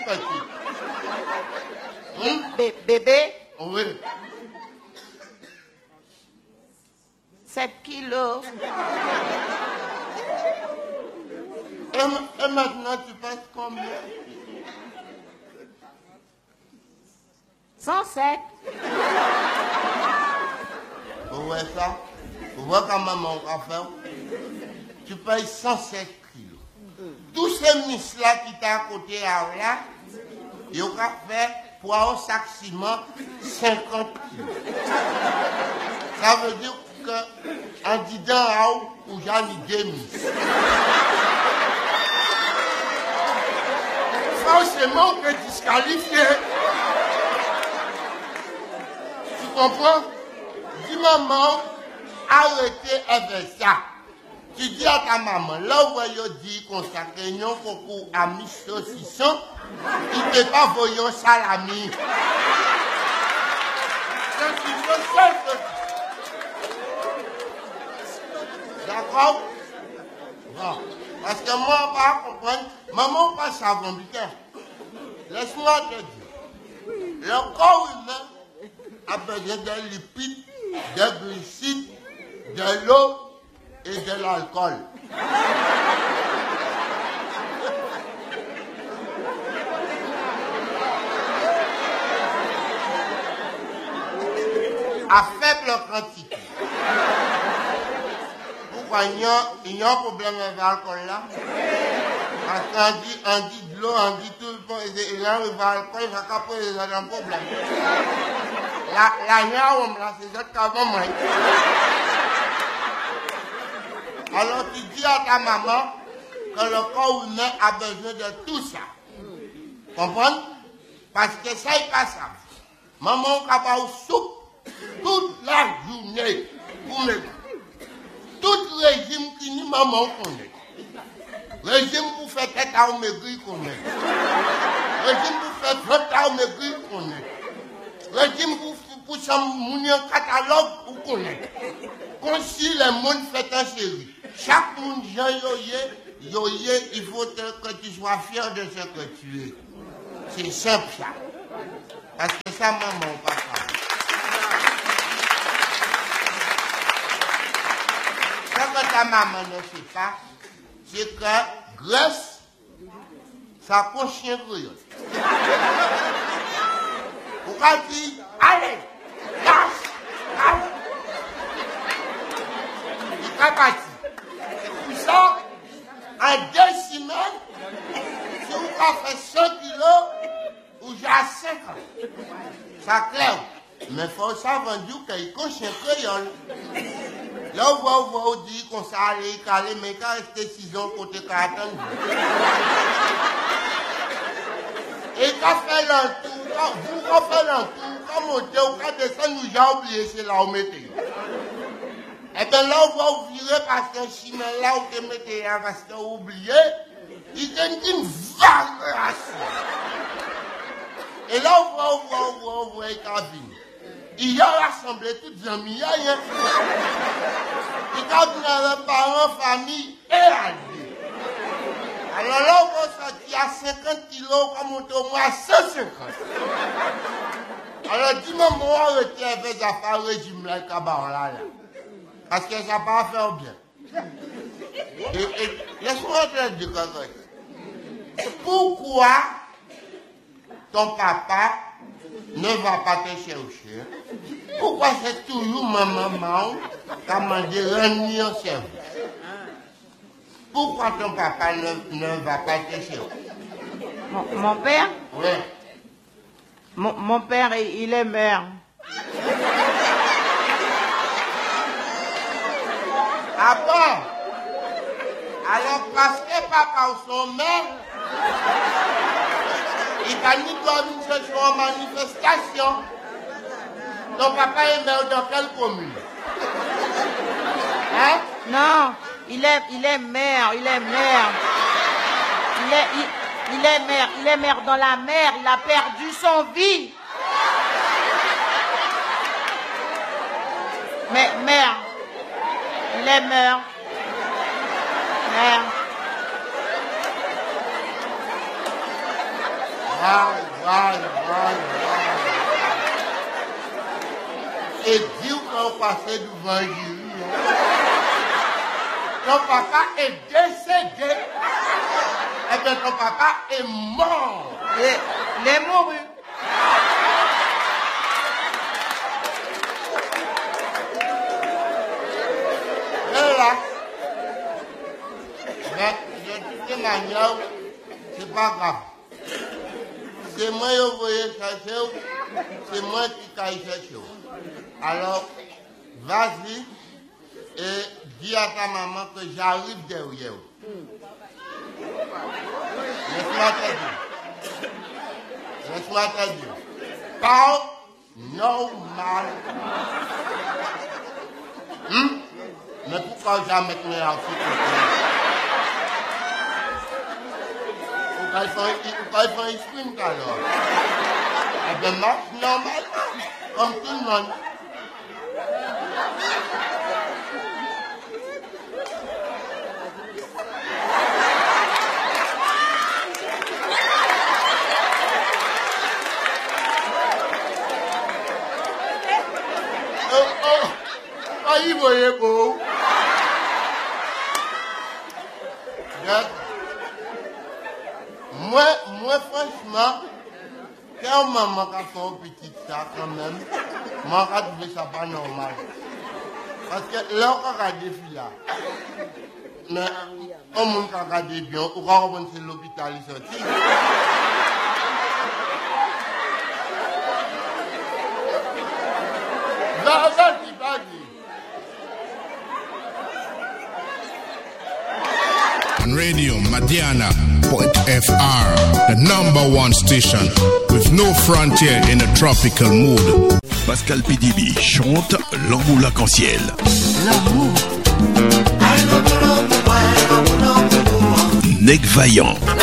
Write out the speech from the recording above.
petit. Bébé? Oui. 7 kilos. Et maintenant, tu pèses combien? 107. Vous voyez ça? Vous voyez quand maman va faire? Tu payes 107 kilos. Tous ces muscles-là qui t'ont à côté là, ils ont fait pour un sac ciment 50 kilos. Ça veut dire qu'un didin ou j'en ai 2 muscles. Forcément, on peut disqualifier. Tu comprends? Dis maman, arrêtez avec ça. Tu dis à ta maman, là où elle dit qu'on s'accrénit concours à mi saucisson, il ne peut pas voyer salami. D'accord? Bon. Parce que moi, on va comprendre. Maman, pas savon, putain. Laisse-moi te dire. Le corps humain a besoin de lipides, de glucides, de l'eau et de l'alcool. À faible quantité. Pourquoi il y a un problème avec l'alcool là? Parce qu'on dit de l'eau, on dit tout le monde, il y a un alcool, il va capter un problème. La niaoum là, c'est ça qu'avant moi. Alors tu dis à ta maman que le corps humain a besoin de tout ça. Comprends? Parce que ça, il passe ça. Maman, on va au soupe toute la journée pour me. Tout régime qui ni maman connaît. Régime pour faire tête à maigrir connaît. Régime pour faire 30 à maigrir connaît. Régime pour s'amener un catalogue pour connaître. Quand si le monde fait un série, chaque monde, yoye, il faut que tu sois fier de ce que tu es. C'est simple ça. Parce que ça, maman, pas ça. Ce que ta maman ne sait pas, c'est que Grèce, ça coche chien créole. Pourquoi dire, allez, lâche. Il est parti. Pour ça, en 2 semaines, si vous avez fait 100 kilos, ou j'ai 50. Ça clair. Mais il faut savoir qu'il coche un créole. Là, on dit qu'on s'allait caler, mais quand rester 6 ans côté carton. Et quand fait l'entour, vous faites l'entour, quand montez ou quand descendez, nous j'ai oublié, c'est là où mettez. Et bien là, on va virer parce que si là où vous mettez, parce que vous oubliez, il y a une variation. Et là, on voit les cabines. Il a rassemblé toutes les amis. Il a les parents, famille et alliés. Alors là, on va sortir à 50 kilos, on va monter au moins à 150. Alors dis-moi, moi, arrêtez avec l'affaire régime là, là. Parce que ça va pas faire bien. Et laisse-moi te dire quelque chose. Pourquoi ton papa ne va pas te chercher? Pourquoi c'est toujours ma maman qui a mangé un cerveau? Pourquoi ton papa ne va pas te chercher? Mon père? Oui. Mon père, il est mère. Ah bon? Alors parce que papa ou son mère, il va nous donner une session en manifestation. Ton papa est maire dans quelle commune? Hein? Non, il est maire, il est maire. Il est maire dans la mer, il a perdu son vie. Mais mère, il est maire. Mère. Et dire qu'on passait devant jury. Ton papa est décédé. Eh bien, ton papa est mort. Il est mouru. Et là, mais de toute manière, c'est pas grave. C'est moi qui voulais chercher, c'est moi qui t'ai cherché. Alors, vas-y et dis à ta maman que j'arrive derrière. Laisse-moi te dire. Parle normal. Mais pourquoi jamais te mettre en pourquoi il faut un sprint alors? Eh bien, marche normal, comme tout le monde. Il voyait beau. Moi, franchement, quand maman a fait un petit ça quand même, moi, je trouve ça pas normal. Parce que là, on a regardé là. Mais, on a regardé bien, on va remonter l'hôpital, il sortit. Vas-y. Radio Madiana.fr, the #1 station with no frontier in a tropical mood. Pascal PDB chante L'amour l'arc-en-ciel. L'amour. Nec Vaillant.